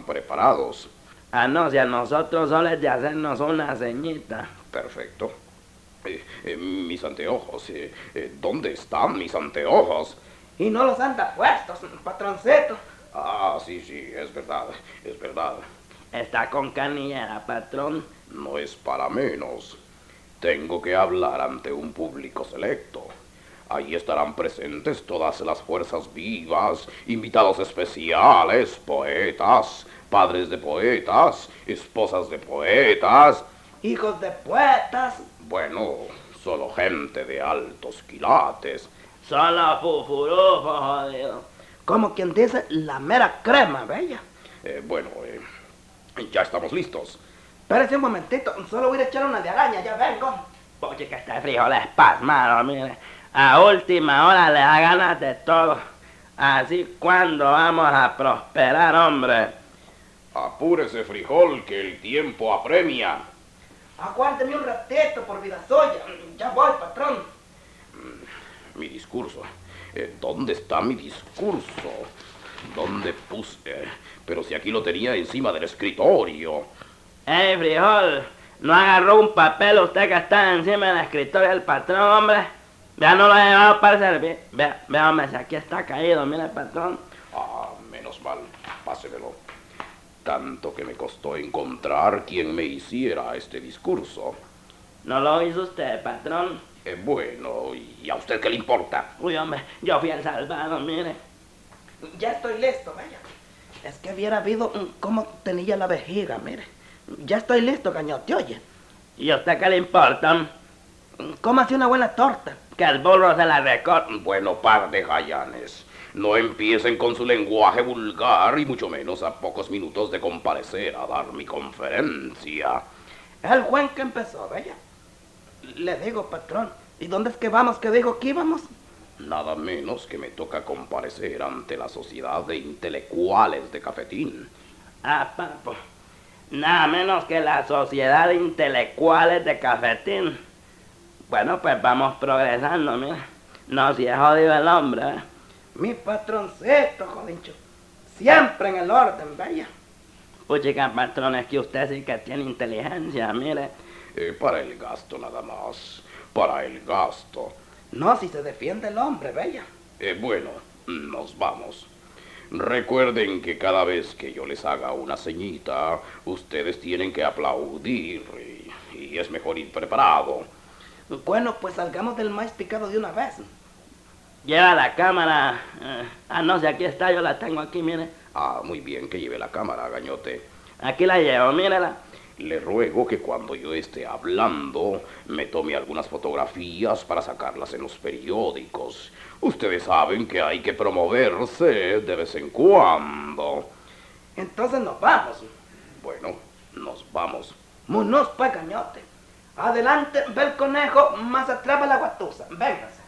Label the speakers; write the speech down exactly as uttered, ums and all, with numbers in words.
Speaker 1: preparados.
Speaker 2: Ah, no, si a nosotros solo es de hacernos una ceñita.
Speaker 1: Perfecto. Eh, eh, mis anteojos, eh, eh, ¿dónde están mis anteojos?
Speaker 3: Y no los anda puestos, patroncito.
Speaker 1: Ah, sí, sí, es verdad, es verdad.
Speaker 2: Está con canillera, patrón.
Speaker 1: No es para menos. Tengo que hablar ante un público selecto. Ahí estarán presentes todas las fuerzas vivas, invitados especiales, poetas, padres de poetas, esposas de poetas.
Speaker 3: Hijos de poetas.
Speaker 1: Bueno, solo gente de altos quilates.
Speaker 2: Solo fufurufo, jodido.
Speaker 3: Como quien dice, la mera crema, bella.
Speaker 1: Eh, bueno, eh, ya estamos listos.
Speaker 3: Espérese un momentito, solo voy a echar una de araña, ya vengo.
Speaker 2: Oye, que este frijol es pasmado, mire. A última hora le da ganas de todo. Así cuando vamos a prosperar, hombre.
Speaker 1: Apúrese, frijol, que el tiempo apremia.
Speaker 3: Aguánteme un ratito, por vida suya. Ya voy, patrón.
Speaker 1: Mi discurso. Eh, ¿Dónde está mi discurso? ¿Dónde puse? Pero si aquí lo tenía encima del escritorio.
Speaker 2: ¡Ey, frijol! ¿No agarró un papel usted que está encima del escritorio del patrón, hombre? Ya no lo he llevado para servir. Vea, vea, hombre, si aquí está caído, mira el patrón.
Speaker 1: Ah, menos mal. Pásemelo. Tanto que me costó encontrar quien me hiciera este discurso.
Speaker 2: ¿No lo hizo usted, patrón?
Speaker 1: Eh, bueno, ¿y a usted qué le importa?
Speaker 2: Uy, hombre, yo fui el salvado, mire.
Speaker 3: Ya estoy listo, bella. Es que hubiera habido un, cómo tenía la vejiga, mire. Ya estoy listo, cañote, oye.
Speaker 2: ¿Y a usted qué le importa?
Speaker 3: ¿Cómo hace una buena torta?
Speaker 2: Que el burro se la recorta.
Speaker 1: Bueno, par de jayanes. No empiecen con su lenguaje vulgar y mucho menos a pocos minutos de comparecer a dar mi conferencia.
Speaker 3: El Juan que empezó, bella. Le digo, patrón, ¿y dónde es que vamos que dijo que íbamos?
Speaker 1: Nada menos que me toca comparecer ante la sociedad de intelectuales de Cafetín.
Speaker 2: Ah, papo. Nada menos que la sociedad de intelectuales de Cafetín. Bueno, pues vamos progresando, mira. No, si es jodido el hombre, ¿eh?
Speaker 3: Mi patroncito, jolincho. Siempre en el orden, bella.
Speaker 2: Puchica, patrón, es que usted sí que tiene inteligencia, mire.
Speaker 1: Eh, para el gasto nada más. Para el gasto.
Speaker 3: No, si se defiende el hombre, bella.
Speaker 1: Eh, bueno, nos vamos. Recuerden que cada vez que yo les haga una ceñita, ustedes tienen que aplaudir y, y es mejor ir preparado.
Speaker 3: Bueno, pues salgamos del maíz picado de una vez.
Speaker 2: Lleva la cámara. Eh, ah, no, si aquí está, yo la tengo aquí, mire.
Speaker 1: Ah, muy bien, que lleve la cámara, gañote.
Speaker 2: Aquí la llevo, mírela.
Speaker 1: Le ruego que cuando yo esté hablando, me tome algunas fotografías para sacarlas en los periódicos. Ustedes saben que hay que promoverse de vez en cuando.
Speaker 3: Entonces nos vamos.
Speaker 1: Bueno, nos vamos.
Speaker 3: Munos pa' cañote. Adelante, ve el conejo, más atrás va la guatusa. Véngase.